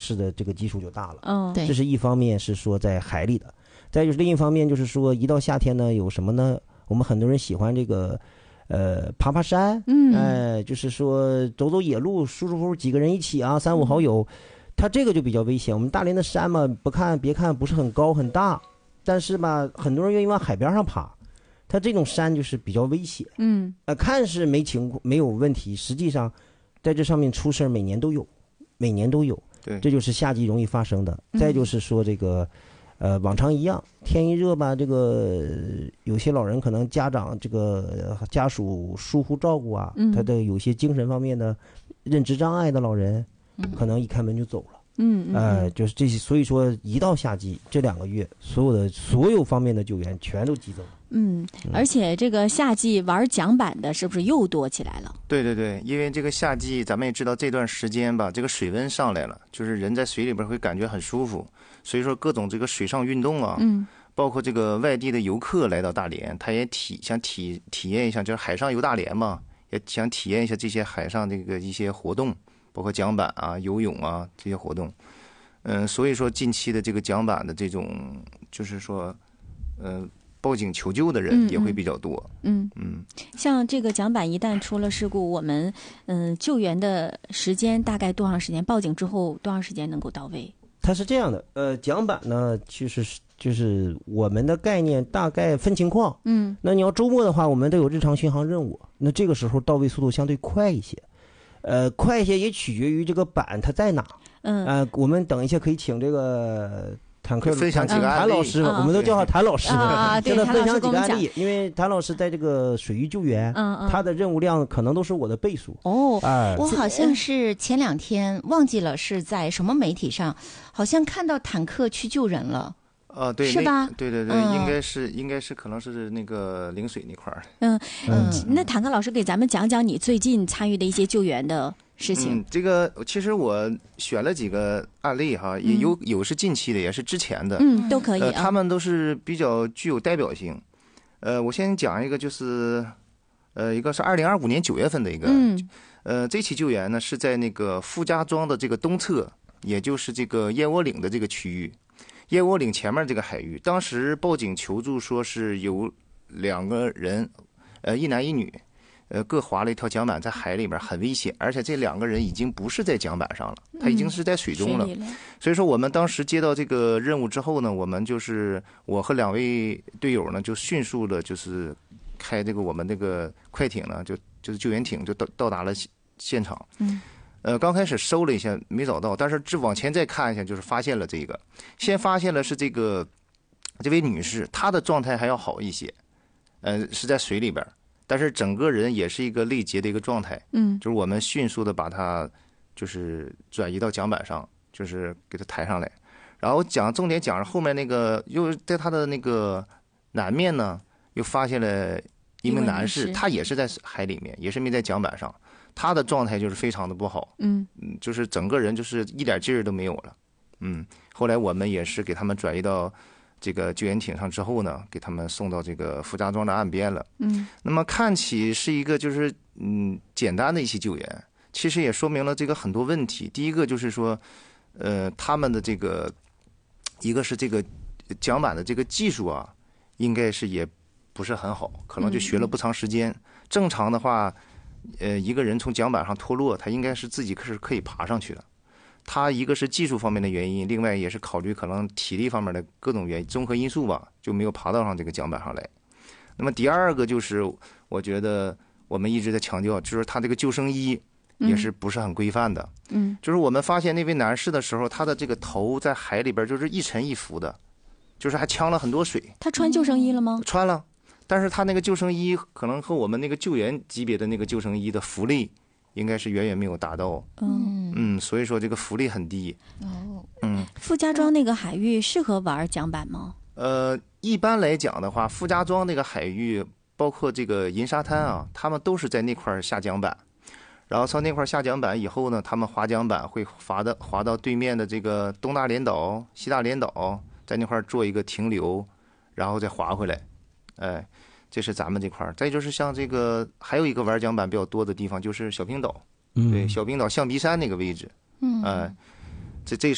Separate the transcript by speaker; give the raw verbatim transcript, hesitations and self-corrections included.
Speaker 1: 试的这个基础就大了。
Speaker 2: 嗯，
Speaker 3: 对，
Speaker 1: 这是一方面是说在海里的，再就是另一方面就是说一到夏天呢，有什么呢？我们很多人喜欢这个。呃，爬爬山，
Speaker 2: 嗯，
Speaker 1: 哎、呃，就是说走走野路，舒舒服服几个人一起啊，三五好友，它这个就比较危险。我们大连的山嘛，不看别看不是很高很大，但是吧，很多人愿意往海边上爬，它这种山就是比较危险。
Speaker 2: 嗯，
Speaker 1: 呃，看是没情没有问题，实际上在这上面出事儿每年都有，每年都有。
Speaker 4: 对，
Speaker 1: 这就是夏季容易发生的。
Speaker 2: 嗯、
Speaker 1: 再就是说这个。呃，往常一样，天一热吧，这个有些老人可能家长这个家属疏忽照顾啊，
Speaker 2: 嗯、
Speaker 1: 他的有些精神方面的认知障碍的老人，
Speaker 3: 嗯、
Speaker 1: 可能一开门就走了。
Speaker 2: 嗯嗯，
Speaker 1: 呃，就是这些，所以说一到夏季这两个月，所有的所有方面的救援全都急增。
Speaker 2: 嗯，而且这个夏季玩桨板的是不是又多起来了？
Speaker 4: 对对对，因为这个夏季咱们也知道这段时间吧，这个水温上来了，就是人在水里边会感觉很舒服，所以说各种这个水上运动啊，
Speaker 2: 嗯，
Speaker 4: 包括这个外地的游客来到大连，他也体想体体验一下，就是海上游大连嘛，也想体验一下这些海上这个一些活动，包括桨板啊、游泳啊这些活动。嗯，所以说近期的这个桨板的这种，就是说，呃。报警求救的人也会比较多。
Speaker 2: 嗯
Speaker 4: 嗯, 嗯，
Speaker 2: 像这个桨板一旦出了事故，我们嗯救援的时间大概多长时间？报警之后多长时间能够到位？
Speaker 1: 它是这样的，呃，桨板呢，其实是就是我们的概念大概分情况。
Speaker 2: 嗯，
Speaker 1: 那你要周末的话，我们都有日常巡航任务，那这个时候到位速度相对快一些。呃，快一些也取决于这个板它在哪。
Speaker 2: 嗯，
Speaker 1: 呃，我们等一下可以请这个。坦克
Speaker 4: 分享几个案例，
Speaker 1: 谭老师，
Speaker 2: 嗯、
Speaker 1: 我们都叫他谭老师。
Speaker 2: 啊，
Speaker 1: 真的分享几个案例，因为谭老师在这个水域救援，
Speaker 2: 嗯嗯，
Speaker 1: 他的任务量可能都是我的倍数。
Speaker 2: 哦，
Speaker 1: 哎，
Speaker 3: 我好像是前两天忘记了是在什么媒体上，好像看到坦克去救人了。
Speaker 4: 啊，对，
Speaker 3: 是吧？
Speaker 4: 对对对，
Speaker 3: 嗯、
Speaker 4: 应该是应该是可能是那个陵水那块儿。
Speaker 2: 嗯嗯，
Speaker 1: 嗯
Speaker 2: 那坦克老师给咱们讲讲你最近参与的一些救援的事情。
Speaker 4: 嗯，这个其实我选了几个案例哈，也有、嗯、有是近期的，也是之前的，
Speaker 2: 嗯，都可以。
Speaker 4: 呃，他们都是比较具有代表性。呃，我先讲一个，就是呃，一个是二零二五年九月份的一个，
Speaker 2: 嗯，
Speaker 4: 呃，这起救援呢是在那个傅家庄的这个东侧，也就是这个燕窝岭的这个区域。燕窝岭前面这个海域，当时报警求助说是有两个人，呃，一男一女，呃，各划了一条桨板在海里边，很危险，而且这两个人已经不是在桨板上了，他已经是在水中了。
Speaker 2: 嗯、
Speaker 4: 所以说，我们当时接到这个任务之后呢，我们就是我和两位队友呢，就迅速的，就是开这个我们这个快艇呢，就就是救援艇就到到达了现场。
Speaker 2: 嗯。
Speaker 4: 呃，刚开始搜了一下，没找到，但是这往前再看一下，就是发现了这个，先发现了是这个这位女士，她的状态还要好一些，呃，是在水里边，但是整个人也是一个累竭的一个状态，
Speaker 2: 嗯，
Speaker 4: 就是我们迅速的把她就是转移到桨板上，就是给她抬上来，然后讲重点讲后面那个，又在她的那个南面呢，又发现了一名男士，他也是在海里面，也是没在桨板上。他的状态就是非常的不好，
Speaker 2: 嗯，
Speaker 4: 就是整个人就是一点劲儿都没有了，嗯。后来我们也是给他们转移到这个救援艇上之后呢，给他们送到这个傅家庄的岸边了，
Speaker 2: 嗯。
Speaker 4: 那么看起是一个就是嗯简单的一起救援，其实也说明了这个很多问题。第一个就是说，呃，他们的这个一个是这个桨板的这个技术啊，应该是也不是很好，可能就学了不长时间。嗯、正常的话。呃，一个人从桨板上脱落，他应该是自己是可以爬上去的。他一个是技术方面的原因，另外也是考虑可能体力方面的各种原因，综合因素吧，就没有爬到上这个桨板上来。那么第二个就是，我觉得我们一直在强调，就是他这个救生衣也是不是很规范的。
Speaker 2: 嗯，
Speaker 4: 就是我们发现那位男士的时候，他的这个头在海里边就是一沉一浮的，就是还呛了很多水。
Speaker 2: 他穿救生衣了吗？
Speaker 4: 穿了。但是他那个救生衣可能和我们那个救援级别的那个救生衣的浮力应该是远远没有达到，
Speaker 2: 嗯
Speaker 4: 嗯，所以说这个浮力很低。
Speaker 3: 哦，
Speaker 4: 嗯，
Speaker 2: 傅家庄那个海域适合玩桨板吗？
Speaker 4: 呃，一般来讲的话，傅家庄那个海域，包括这个银沙滩啊，他们都是在那块下桨板，然后从那块下桨板以后呢，他们划桨板会划的划到对面的这个东大连岛、西大连岛，在那块做一个停留，然后再划回来。哎，这是咱们这块儿。再就是像这个，还有一个玩桨板比较多的地方，就是小平岛。
Speaker 1: 嗯，
Speaker 4: 对，小平岛象鼻山那个位置。
Speaker 3: 嗯，
Speaker 4: 哎，这这